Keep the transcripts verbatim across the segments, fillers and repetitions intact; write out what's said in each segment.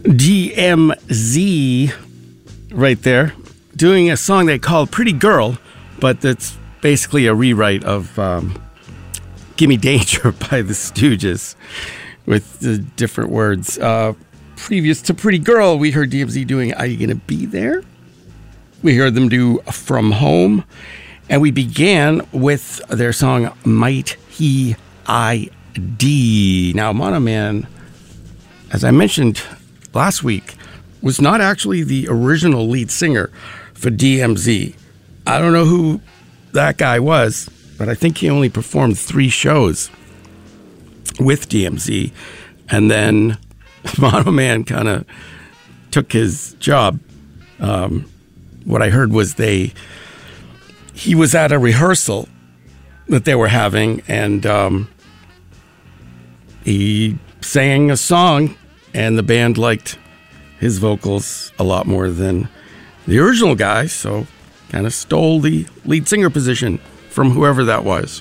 D M Z right there, doing a song they call Pretty Girl, but that's basically a rewrite of um, Gimme Danger by the Stooges with the different words. Uh, previous to Pretty Girl, we heard D M Z doing Are You Gonna Be There? We heard them do From Home, and we began with their song Might He I D. Now, Mono Man, as I mentioned last week, was not actually the original lead singer for D M Z. I don't know who that guy was, but I think he only performed three shows with D M Z, and then Mono Man kind of took his job. Um, what I heard was they he was at a rehearsal that they were having, and um, he sang a song, and the band liked his vocals a lot more than the original guy, so kind of stole the lead singer position from whoever that was.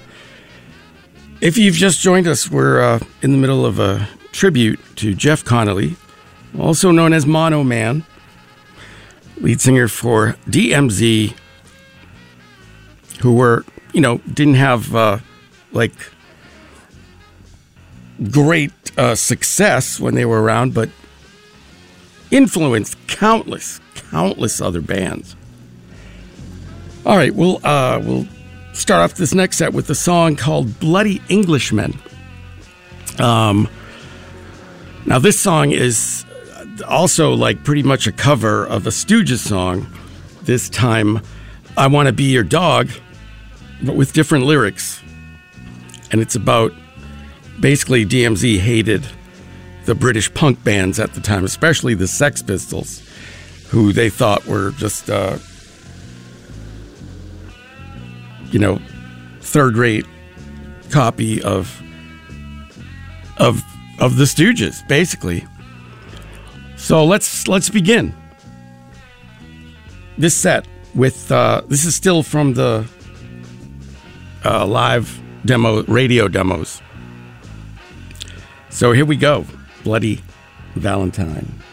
If you've just joined us, we're uh, in the middle of a tribute to Jeff Connolly, also known as Mono Man, lead singer for D M Z, who were, you know, didn't have uh, like great uh, success when they were around, but influenced countless, countless other bands. All right, we'll uh, we'll start off this next set with a song called Bloody Englishmen. Um, now, this song is also like pretty much a cover of a Stooges song. This time, I Want to Be Your Dog, but with different lyrics. And it's about basically D M Z hated the British punk bands at the time, especially the Sex Pistols, who they thought were just, uh, you know, third-rate copy of of of the Stooges, basically. So let's let's begin this set with uh, this is still from the uh, live demo radio demos. So here we go. Bloody Valentine.